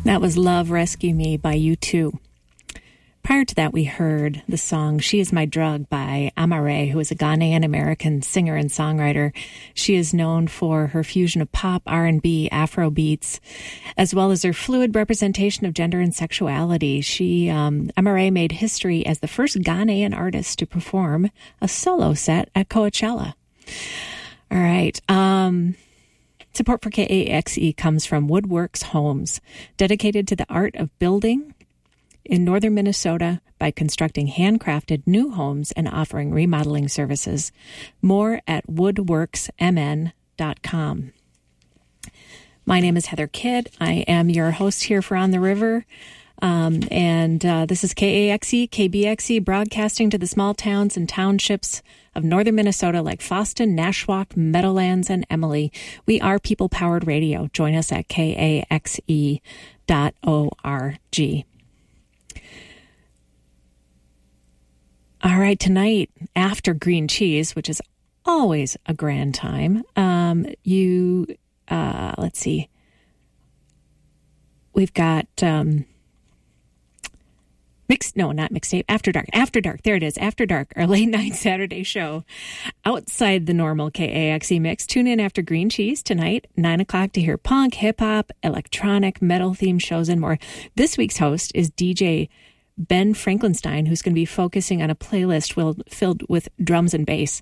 That was Love Rescue Me by U2. Prior to that, we heard the song She Is My Drug by Amare, who is a Ghanaian-American singer and songwriter. She is known for her fusion of pop, R&B, Afro beats, as well as her fluid representation of gender and sexuality. Amare made history as the first Ghanaian artist to perform a solo set at Coachella. All right. Support for KAXE comes from Woodworks Homes, dedicated to the art of building in northern Minnesota by constructing handcrafted new homes and offering remodeling services. More at woodworksmn.com. My name is Heather Kidd. I am your host here for On the River. This is KAXE, KBXE, broadcasting to the small towns and townships of northern Minnesota like Foston, Nashwauk, Meadowlands, and Emily. We are people-powered radio. Join us at kaxe.org. All right, tonight, after green cheese, which is always a grand time, let's see. We've got After Dark. There it is. After Dark, our late night Saturday show outside the normal KAXE mix. Tune in after green cheese tonight, 9 o'clock, to hear punk, hip hop, electronic, metal themed shows and more. This week's host is DJ Ben Franklinstein, who's going to be focusing on a playlist filled with drums and bass.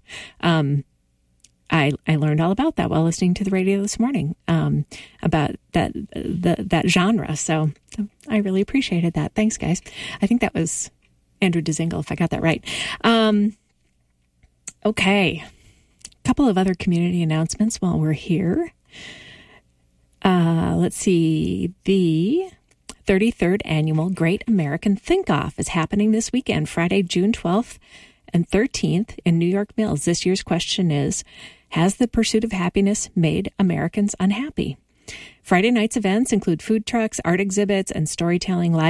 I learned all about that while listening to the radio this morning, about that genre. So I really appreciated that. Thanks, guys. I think that was Andrew Dzingel, if I got that right. Okay. A couple of other community announcements while we're here. Let's see. The 33rd Annual Great American Think-Off is happening this weekend, Friday, June 12th and 13th in New York Mills. This year's question is, has the pursuit of happiness made Americans unhappy? Friday night's events include food trucks, art exhibits, and storytelling live